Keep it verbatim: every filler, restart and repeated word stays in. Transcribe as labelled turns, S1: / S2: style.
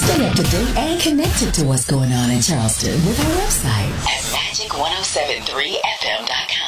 S1: Stay up to date and connected to what's going on in Charleston with our website at magic ten seventy-three f m dot com.